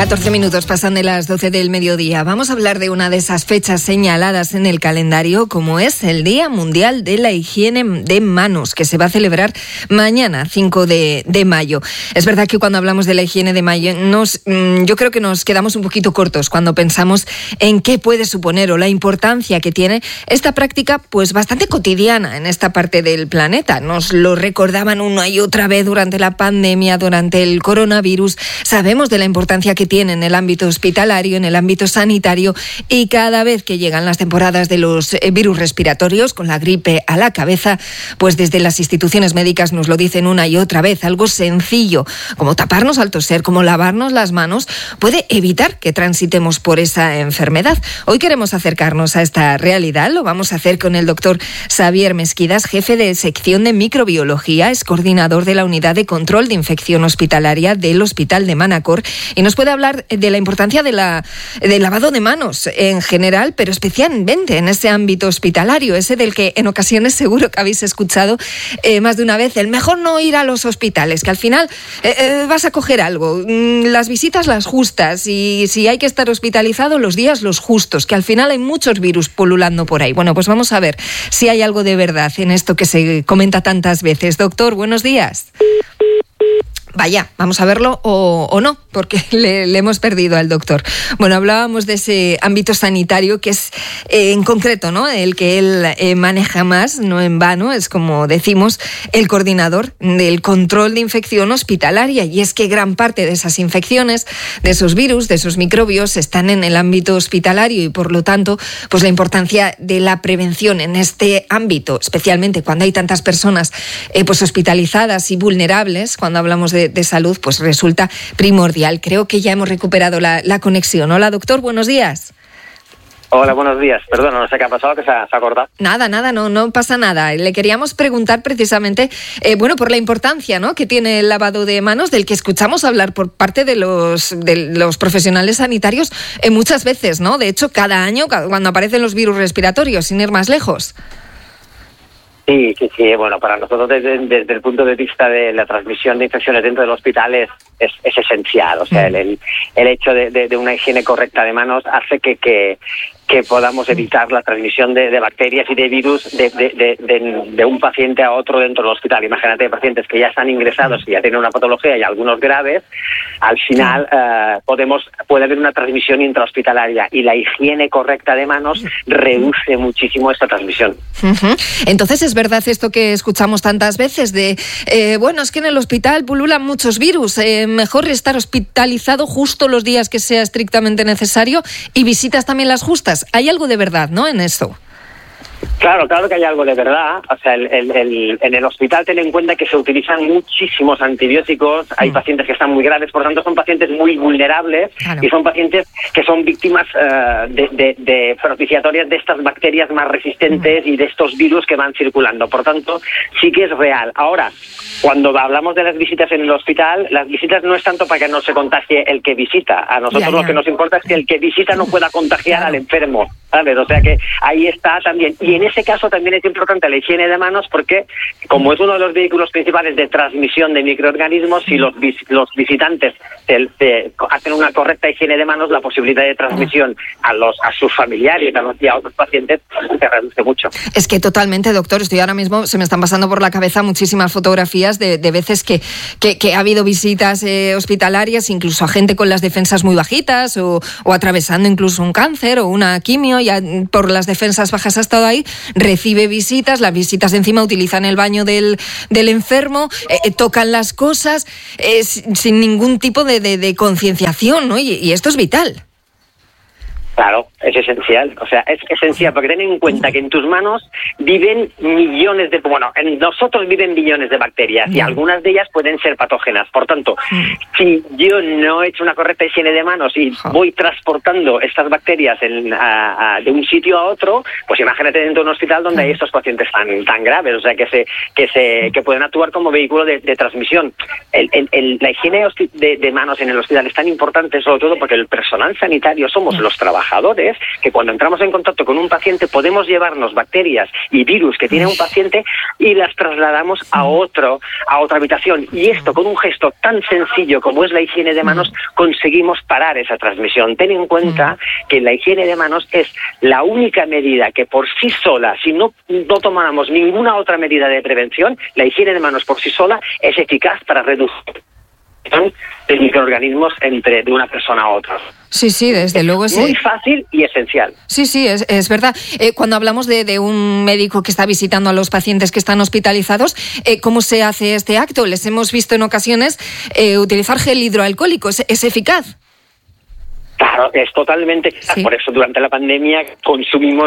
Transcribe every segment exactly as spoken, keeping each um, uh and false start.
catorce minutos pasan de las doce del mediodía. Vamos a hablar de una de esas fechas señaladas en el calendario, como es el Día Mundial de la Higiene de Manos, que se va a celebrar mañana, cinco de mayo. Es verdad que cuando hablamos de la higiene de mayo, nos, yo creo que nos quedamos un poquito cortos cuando pensamos en qué puede suponer o la importancia que tiene esta práctica, pues bastante cotidiana en esta parte del planeta. Nos lo recordaban una y otra vez durante la pandemia, durante el coronavirus. Sabemos de la importancia que tiene en el ámbito hospitalario, en el ámbito sanitario, y cada vez que llegan las temporadas de los virus respiratorios, con la gripe a la cabeza, pues desde las instituciones médicas nos lo dicen una y otra vez. Algo sencillo, como taparnos al toser, como lavarnos las manos, puede evitar que transitemos por esa enfermedad. Hoy queremos acercarnos a esta realidad. Lo vamos a hacer con el doctor Xavier Mesquidas, jefe de sección de microbiología, es coordinador de la unidad de control de infección hospitalaria del Hospital de Manacor, y nos puede hablar de la importancia de la, del lavado de manos en general, pero especialmente en ese ámbito hospitalario, ese del que en ocasiones seguro que habéis escuchado eh, más de una vez, el mejor no ir a los hospitales, que al final eh, eh, vas a coger algo, las visitas las justas, y si hay que estar hospitalizado, los días los justos, que al final hay muchos virus pululando por ahí. Bueno, pues vamos a ver si hay algo de verdad en esto que se comenta tantas veces. Doctor, buenos días. Vaya, vamos a verlo o, o no, porque le, le hemos perdido al doctor. Bueno, hablábamos de ese ámbito sanitario que es eh, en concreto, ¿no?, el que él eh, maneja más, no en vano, es como decimos, el coordinador del control de infección hospitalaria. Y es que gran parte de esas infecciones, de esos virus, de esos microbios, están en el ámbito hospitalario, y por lo tanto, pues la importancia de la prevención en este ámbito, especialmente cuando hay tantas personas eh, pues hospitalizadas y vulnerables, cuando hablamos de de salud, pues resulta primordial. Creo que ya hemos recuperado la, la conexión. Hola, doctor, buenos días. Hola, buenos días. Perdón, no sé qué ha pasado, que se ha, se ha cortado. Nada, nada, no, no pasa nada. Le queríamos preguntar precisamente, eh, bueno, por la importancia, ¿no?, que tiene el lavado de manos, del que escuchamos hablar por parte de los, de los profesionales sanitarios eh, muchas veces, ¿no? De hecho, cada año, cuando aparecen los virus respiratorios, sin ir más lejos. Sí, sí, sí. Bueno, para nosotros desde, desde el punto de vista de la transmisión de infecciones dentro del hospital es, es, es esencial. O sea, el, el, el hecho de, de, de una higiene correcta de manos hace que, que, que podamos evitar la transmisión de, de bacterias y de virus de, de, de, de, de un paciente a otro dentro del hospital. Imagínate pacientes que ya están ingresados, que ya tienen una patología y algunos graves, al final eh, podemos puede haber una transmisión intrahospitalaria, y la higiene correcta de manos reduce muchísimo esta transmisión. Uh-huh. Entonces, es verdad esto que escuchamos tantas veces de, eh, bueno, es que en el hospital pululan muchos virus, eh, mejor estar hospitalizado justo los días que sea estrictamente necesario, y visitas también las justas. Hay algo de verdad, ¿no?, en esto. Claro, claro que hay algo de verdad. O sea, el, el, el, en el hospital ten en cuenta que se utilizan muchísimos antibióticos, hay mm. pacientes que están muy graves, por tanto son pacientes muy vulnerables, claro. Y son pacientes que son víctimas uh, de, de, de propiciatorias de estas bacterias más resistentes mm. y de estos virus que van circulando. Por tanto, sí que es real. Ahora, cuando hablamos de las visitas en el hospital, las visitas no es tanto para que no se contagie el que visita. A nosotros ya, ya. lo que nos importa es que el que visita no pueda contagiar claro. al enfermo, ¿sabes? O sea que ahí está también. Y en ese caso también es importante la higiene de manos, porque como es uno de los vehículos principales de transmisión de microorganismos, si los, vis, los visitantes te, te hacen una correcta higiene de manos, la posibilidad de transmisión a los a sus familiares y a, los, y a otros pacientes se reduce mucho. Es que totalmente, doctor. Estoy ahora mismo, se me están pasando por la cabeza muchísimas fotografías de, de veces que, que, que ha habido visitas eh, hospitalarias, incluso a gente con las defensas muy bajitas o, o atravesando incluso un cáncer o una quimio, y a, por las defensas bajas ha estado ahí, recibe visitas, las visitas encima utilizan el baño del, del enfermo, eh, tocan las cosas eh, sin ningún tipo de, de, de concienciación, ¿no? Y, y esto es vital. Claro, es esencial, o sea, es esencial, porque ten en cuenta que en tus manos viven millones de, bueno, en nosotros viven billones de bacterias, y algunas de ellas pueden ser patógenas. Por tanto, si yo no he hecho una correcta higiene de manos y voy transportando estas bacterias en, a, a, de un sitio a otro, pues imagínate dentro de un hospital donde hay estos pacientes tan tan graves, o sea, que se que se que pueden actuar como vehículo de, de transmisión. El, el, el, la higiene de, de manos en el hospital es tan importante, sobre todo porque el personal sanitario somos los trabajadores es que cuando entramos en contacto con un paciente podemos llevarnos bacterias y virus que tiene un paciente y las trasladamos a otro, a otra habitación. Y esto, con un gesto tan sencillo como es la higiene de manos, conseguimos parar esa transmisión. Ten en cuenta que la higiene de manos es la única medida que por sí sola, si no, no tomáramos ninguna otra medida de prevención, la higiene de manos por sí sola es eficaz para reducir de microorganismos entre de una persona a otra. Sí, sí, desde luego. Sí. Muy fácil y esencial. Sí, sí, es, es verdad. Eh, cuando hablamos de, de un médico que está visitando a los pacientes que están hospitalizados, eh, ¿cómo se hace este acto? Les hemos visto en ocasiones eh, utilizar gel hidroalcohólico. ¿Es, es eficaz? Claro, es totalmente... Sí. Por eso durante la pandemia consumimos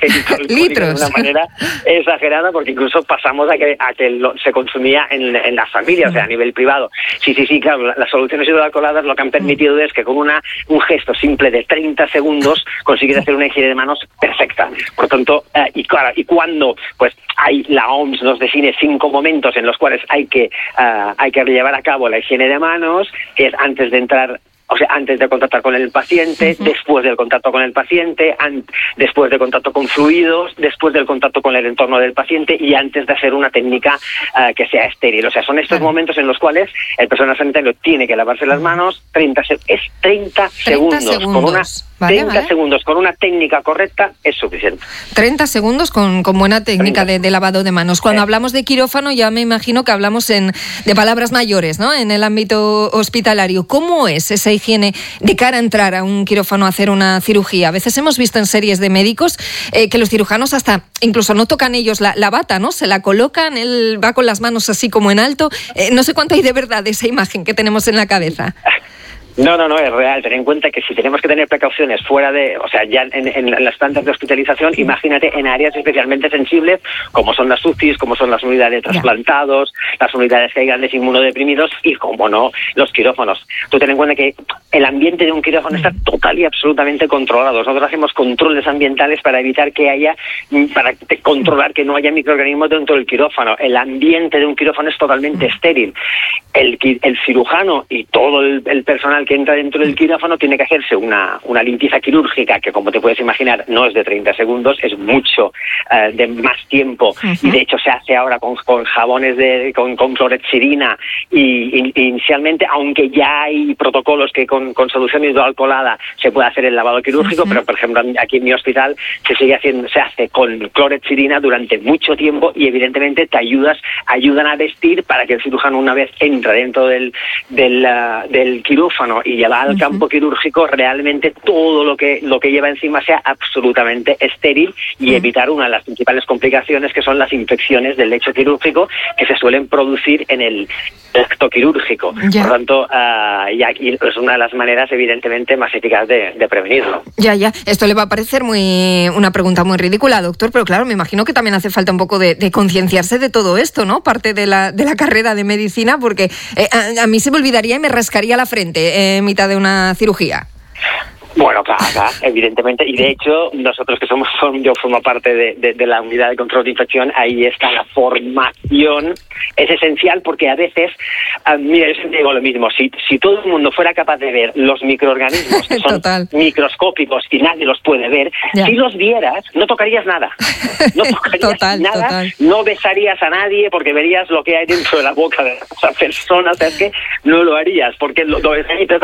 litros de una manera exagerada, porque incluso pasamos a que, a que lo, se consumía en, en las familias, mm. o sea, a nivel privado. Sí, sí, sí, claro, las soluciones hidroalcoholadas lo que han permitido mm. es que con una un gesto simple de treinta segundos consigues hacer una higiene de manos perfecta. Por tanto, eh, y claro, y cuando pues hay la O M S nos define cinco momentos en los cuales hay que, uh, hay que llevar a cabo la higiene de manos, que es antes de entrar... O sea, antes de contactar con el paciente, uh-huh. después del contacto con el paciente, an- después del contacto con fluidos, después del contacto con el entorno del paciente y antes de hacer una técnica uh, que sea estéril. O sea, son estos uh-huh. momentos en los cuales el personal sanitario tiene que lavarse las manos. treinta se- es treinta, treinta segundos. segundos. Con una, vale, treinta vale. segundos con una técnica correcta es suficiente. treinta segundos con, con buena técnica de, de lavado de manos. Cuando eh. hablamos de quirófano ya me imagino que hablamos en, de palabras mayores, ¿no? En el ámbito hospitalario. ¿Cómo es esa higiene de cara a entrar a un quirófano a hacer una cirugía? A veces hemos visto en series de médicos eh, que los cirujanos hasta incluso no tocan ellos la, la bata, ¿no? Se la colocan, él va con las manos así como en alto. Eh, no sé cuánto hay de verdad de esa imagen que tenemos en la cabeza. No, no, no, es real. Ten en cuenta que si tenemos que tener precauciones fuera de, o sea, ya en, en las plantas de hospitalización, sí. imagínate en áreas especialmente sensibles, como son las U C Is, como son las unidades de trasplantados, yeah. las unidades que hay grandes inmunodeprimidos y, como no, los quirófanos. Tú ten en cuenta que el ambiente de un quirófano mm. está total y absolutamente controlado. Nosotros hacemos controles ambientales para evitar que haya, para controlar que no haya microorganismos dentro del quirófano. El ambiente de un quirófano es totalmente mm. estéril. El, el cirujano y todo el, el personal que entra dentro del quirófano tiene que hacerse una, una limpieza quirúrgica que, como te puedes imaginar, no es de treinta segundos, es mucho uh, de más tiempo. Uh-huh. Y de hecho se hace ahora con, con jabones de con, con clorexidina y, y, inicialmente, aunque ya hay protocolos que con, con solución hidroalcoholada se puede hacer el lavado quirúrgico, uh-huh. pero por ejemplo aquí en mi hospital se sigue haciendo, se hace con clorexidina durante mucho tiempo y evidentemente te ayudas, ayudan a vestir para que el cirujano, una vez entra dentro del, del, uh, del quirófano y lleva al uh-huh. campo quirúrgico, realmente todo lo que lo que lleva encima sea absolutamente estéril y uh-huh. evitar una de las principales complicaciones, que son las infecciones del lecho quirúrgico que se suelen producir en el acto quirúrgico. Ya. Por tanto, uh, y aquí es una de las maneras evidentemente más eficaz de, de prevenirlo. Ya, ya. Esto le va a parecer muy una pregunta muy ridícula, doctor, pero claro, me imagino que también hace falta un poco de, de concienciarse de todo esto, ¿no? Parte de la, de la carrera de medicina, porque eh, a, a mí se me olvidaría y me rascaría la frente eh, en mitad de una cirugía. Bueno, claro, claro, evidentemente, y de hecho nosotros que somos, yo formo parte de, de, de la unidad de control de infección, ahí está la formación, es esencial porque a veces, uh, mira, yo siempre digo lo mismo, si, si todo el mundo fuera capaz de ver los microorganismos que son microscópicos y nadie los puede ver, ya. si los vieras, no tocarías nada, no tocarías total, nada, total. no besarías a nadie porque verías lo que hay dentro de la boca de esa persona, o sea, es que no lo harías, porque lo, lo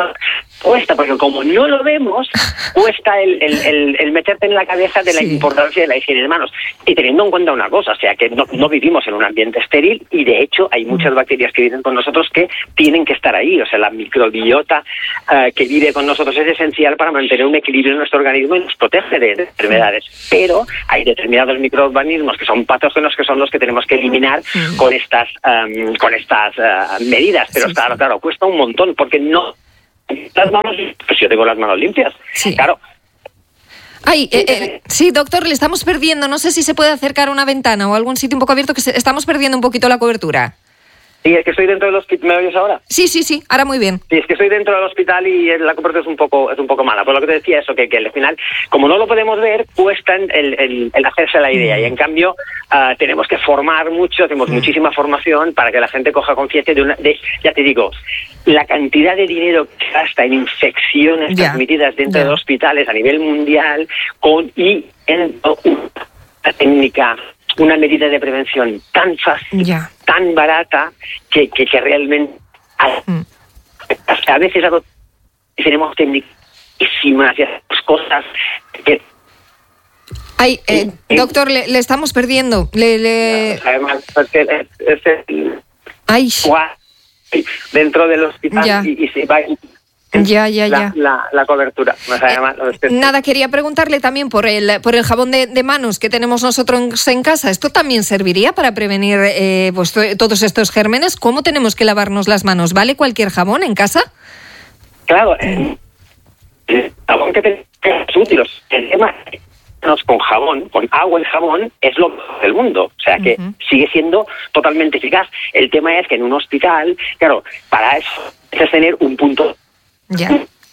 cuesta, porque como no lo vemos, cuesta el, el, el, el meterte en la cabeza de la sí. importancia de la higiene de manos. Y teniendo en cuenta una cosa, o sea, que no, no vivimos en un ambiente estéril y de hecho hay muchas bacterias que viven con nosotros que tienen que estar ahí. O sea, la microbiota uh, que vive con nosotros es esencial para mantener un equilibrio en nuestro organismo y nos protege de, de enfermedades. Pero hay determinados microorganismos que son patógenos que son los que tenemos que eliminar sí. con estas, um, con estas uh, medidas. Pero sí, claro, sí. claro, cuesta un montón porque no... Las manos, pues yo tengo las manos limpias, sí. claro. Ay, eh, eh, sí, doctor, le estamos perdiendo. No sé si se puede acercar a una ventana o algún sitio un poco abierto, que se, estamos perdiendo un poquito la cobertura. Sí, es que estoy dentro del hospital. ¿Me oyes ahora? Sí, sí, sí, ahora muy bien. Sí, es que estoy dentro del hospital y la cobertura es un poco es un poco mala. Por lo que te decía eso, que, que al final, como no lo podemos ver, cuesta el, el, el hacerse la idea. Mm. Y en cambio, uh, tenemos que formar mucho, hacemos mm. muchísima formación para que la gente coja conciencia de una... De, ya te digo, la cantidad de dinero que gasta en infecciones yeah. transmitidas dentro yeah. de hospitales a nivel mundial con y en una técnica... una medida de prevención tan fácil, yeah. tan barata, que, que, que realmente mm. a veces tenemos técnicísimas y hacemos cosas que... Ay, eh, ¿Eh? doctor, le, le estamos perdiendo. Le, le... Además, es que es, es el... Ay. Dentro del hospital yeah. y, y se va... Ya, ya, la, ya. La, la cobertura. No sabe eh, más, nada, quería preguntarle también por el por el jabón de, de manos que tenemos nosotros en casa. ¿Esto también serviría para prevenir eh, pues, todos estos gérmenes? ¿Cómo tenemos que lavarnos las manos? ¿Vale cualquier jabón en casa? Claro, eh, el jabón que tenemos útiles. El tema con jabón, con agua y jabón, es lo del mundo. O sea que uh-huh. sigue siendo totalmente eficaz. El tema es que en un hospital, claro, para eso es tener un punto... Ya.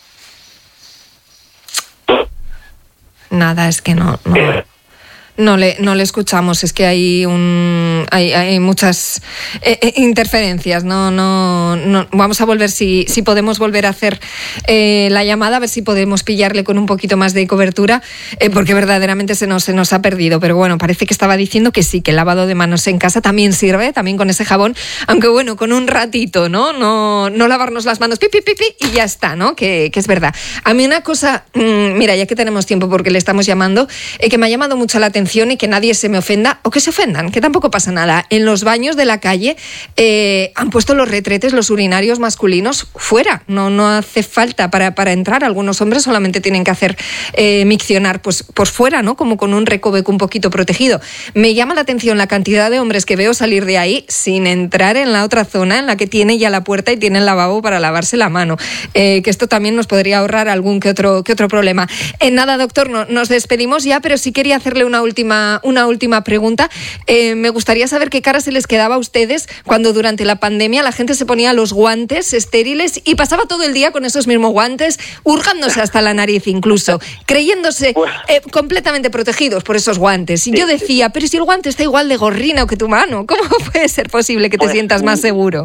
Nada, es que no, no, no le, no le escuchamos. Es que hay un, hay, hay muchas eh, eh, interferencias. No, no, no. Vamos a volver si, si podemos volver a hacer eh, la llamada, a ver si podemos pillarle con un poquito más de cobertura, eh, porque verdaderamente se nos, se nos ha perdido. Pero bueno, parece que estaba diciendo que sí, que el lavado de manos en casa también sirve, también con ese jabón, aunque bueno, con un ratito, ¿no? No, no lavarnos las manos, pi, pi, pi, pi, y ya está, ¿no? Que, que es verdad. A mí una cosa, mmm, mira, ya que tenemos tiempo porque le estamos llamando, eh, que me ha llamado mucho la atención y que nadie se me ofenda, o que se ofendan, que tampoco pasa nada. En los baños de la calle eh, han puesto los retretes, los urinarios masculinos fuera. No, no hace falta para, para entrar. Algunos hombres solamente tienen que hacer eh, miccionar pues, pues fuera, ¿no? Como con un recoveco un poquito protegido. Me llama la atención la cantidad de hombres que veo salir de ahí sin entrar en la otra zona en la que tiene ya la puerta y tiene el lavabo para lavarse la mano. Eh, que esto también nos podría ahorrar algún que otro, que otro problema. En nada, doctor, no, nos despedimos ya, pero sí quería hacerle una última una última pregunta. Eh, me gustaría saber qué cara se les quedaba a ustedes cuando durante la pandemia la gente se ponía los guantes estériles y pasaba todo el día con esos mismos guantes, hurgándose hasta la nariz incluso, creyéndose eh, completamente protegidos por esos guantes. Y yo decía, pero si el guante está igual de gorrino que tu mano, ¿cómo puede ser posible que te sientas más seguro?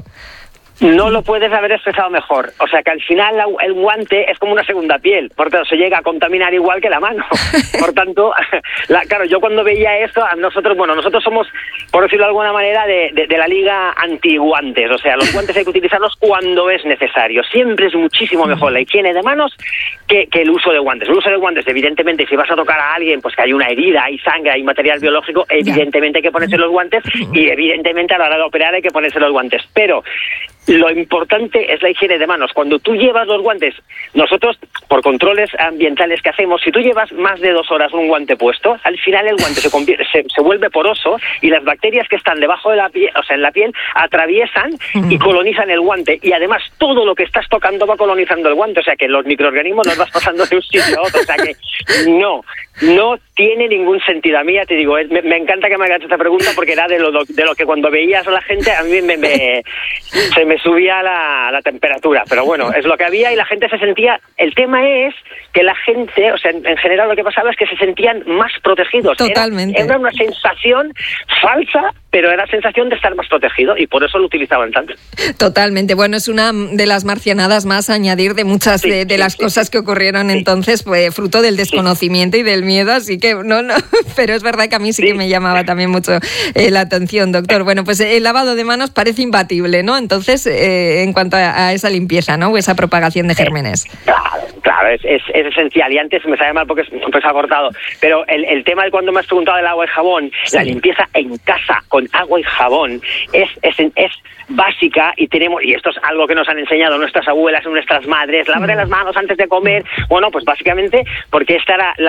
No lo puedes haber expresado mejor. O sea que al final la, el guante es como una segunda piel, por tanto se llega a contaminar igual que la mano. Por tanto, la, claro, yo cuando veía esto, nosotros, bueno, nosotros somos, por decirlo de alguna manera, de, de, de la liga anti-guantes. O sea, los guantes hay que utilizarlos cuando es necesario. Siempre es muchísimo mejor la higiene de manos que, que el uso de guantes. El uso de guantes, evidentemente, si vas a tocar a alguien, pues que hay una herida, hay sangre, hay material biológico, evidentemente hay que ponerse los guantes y evidentemente a la hora de operar hay que ponerse los guantes. Pero lo importante es la higiene de manos. Cuando tú llevas los guantes, nosotros, por controles ambientales que hacemos, si tú llevas más de dos horas un guante puesto, al final el guante se, convierte, se, se vuelve poroso y las bacterias que están debajo de la piel, o sea, en la piel, atraviesan y colonizan el guante. Y además, todo lo que estás tocando va colonizando el guante. O sea, que los microorganismos los vas pasando de un sitio a otro. O sea, que no, no tiene ningún sentido. A mí, ya te digo, me, me encanta que me hagas esta pregunta porque era de lo, de lo que cuando veías a la gente, a mí me, me se me subía la, la temperatura, pero bueno, es lo que había y la gente se sentía... El tema es que la gente, o sea, en, en general lo que pasaba es que se sentían más protegidos. Totalmente. Era, era una sensación falsa, pero era la sensación de estar más protegido y por eso lo utilizaban tanto. Totalmente. Bueno, es una de las marcianadas más a añadir de muchas sí, de, de sí, las sí, cosas sí. que ocurrieron sí. entonces, pues fruto del desconocimiento sí. y del miedo, así que no, no, pero es verdad que a mí sí, sí. que me llamaba también mucho eh, la atención, doctor. Bueno, pues el lavado de manos parece imbatible, ¿no? Entonces, eh, en cuanto a, a esa limpieza, ¿no? O esa propagación de gérmenes. Claro, claro, es, es, es esencial. Y antes me sale mal porque pues, ha cortado, pero el, el tema de cuando me has preguntado del agua y jabón, sí. la limpieza en casa con agua y jabón es, es, es básica y tenemos, y esto es algo que nos han enseñado nuestras abuelas, nuestras madres, lavar mm. las manos antes de comer. Bueno, pues básicamente porque esta era la idea que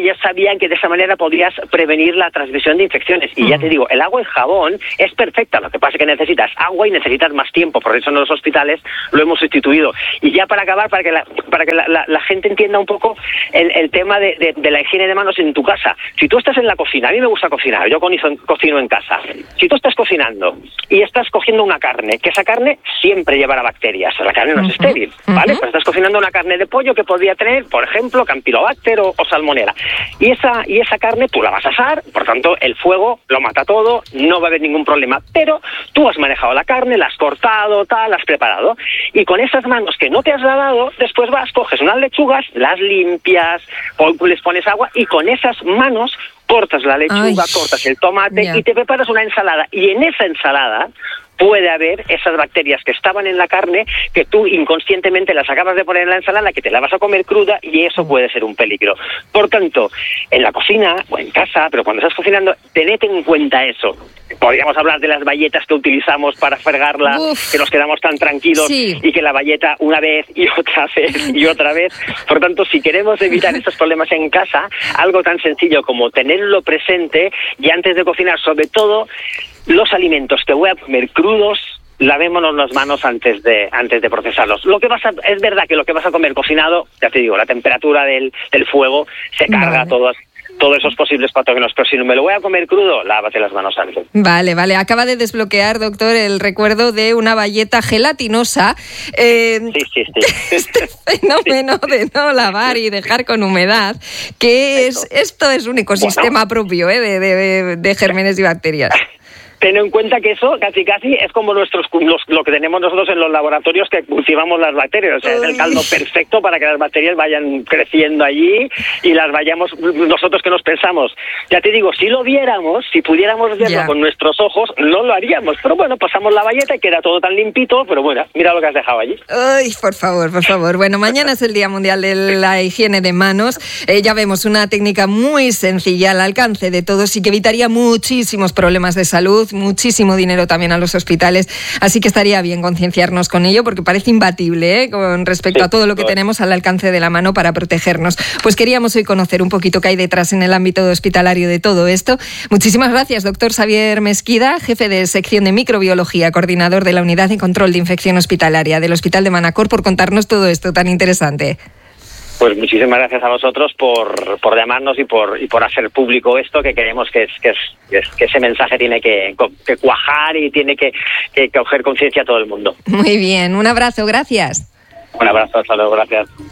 porque ya sabían que de esa manera podías prevenir la transmisión de infecciones. Y mm. ya te digo, el agua y jabón es perfecta, lo que pasa es que necesitas agua y necesitas más tiempo, por eso en los hospitales lo hemos sustituido. Y ya para acabar, para que la, para que la, la, la gente entienda un poco el, el tema de, de, de la higiene de manos en tu casa. Si tú estás en la cocina, a mí me gusta cocinar, yo cocino en casa. Si tú estás cocinando y estás cogiendo una carne, que esa carne siempre llevará bacterias, la carne no es uh-huh. estéril, ¿vale? Uh-huh. Pues estás cocinando una carne de pollo que podría tener, por ejemplo, campylobacter o, o salmonela. Y esa, y esa carne tú la vas a asar, por tanto el fuego lo mata todo, no va a haber ningún problema, pero tú has manejado la carne, la has cortado, tal, la has preparado, y con esas manos que no te has lavado, después vas, coges unas lechugas, las limpias, les pones agua, y con esas manos cortas la lechuga, Ay, cortas el tomate yeah. y te preparas una ensalada. Y en esa ensalada puede haber esas bacterias que estaban en la carne, que tú inconscientemente las acabas de poner en la ensalada, que te la vas a comer cruda, y eso puede ser un peligro. Por tanto, en la cocina o en casa, pero cuando estás cocinando, tened en cuenta eso. Podríamos hablar de las bayetas que utilizamos para fregarla, Uf, que nos quedamos tan tranquilos, sí. y que la bayeta una vez y otra vez y otra vez. Por tanto, si queremos evitar estos problemas en casa, algo tan sencillo como tenerlo presente, y antes de cocinar, sobre todo, los alimentos que voy a comer crudos, lavémonos las manos antes de antes de procesarlos. Lo que vas a, es verdad que lo que vas a comer cocinado, ya te digo, la temperatura del, del fuego se carga vale. todos todos esos posibles patógenos, pero si no me lo voy a comer crudo, lávate las manos antes. Vale, vale. Acaba de desbloquear, doctor, el recuerdo de una bayeta gelatinosa. Eh, sí, sí, sí. Este fenómeno sí. de no lavar y dejar con humedad, que es esto es un ecosistema bueno. propio ¿eh? de, de, de gérmenes y bacterias. Ten en cuenta que eso casi casi es como nuestros los, lo que tenemos nosotros en los laboratorios que cultivamos las bacterias. O sea, es el caldo perfecto para que las bacterias vayan creciendo allí y las vayamos, nosotros que nos pensamos. Ya te digo, si lo viéramos, si pudiéramos verlo yeah. con nuestros ojos, no lo haríamos. Pero bueno, pasamos la bayeta y queda todo tan limpito, pero bueno, mira lo que has dejado allí. Ay, por favor, por favor. Bueno, mañana es el Día Mundial de la Higiene de Manos. Eh, ya vemos una técnica muy sencilla al alcance de todos y que evitaría muchísimos problemas de salud, muchísimo dinero también a los hospitales, así que estaría bien concienciarnos con ello porque parece imbatible ¿eh? con respecto sí, a todo lo que tenemos al alcance de la mano para protegernos. Pues queríamos hoy conocer un poquito qué hay detrás en el ámbito hospitalario de todo esto. Muchísimas gracias, doctor Xavier Mesquida, jefe de sección de microbiología, coordinador de la Unidad de Control de Infección Hospitalaria del Hospital de Manacor, por contarnos todo esto tan interesante. Pues muchísimas gracias a vosotros por, por llamarnos y por y por hacer público esto, que queremos que, es, que, es, que, es, que ese mensaje tiene que, que cuajar y tiene que, que coger conciencia a todo el mundo. Muy bien, un abrazo, gracias. Un abrazo, hasta luego, gracias.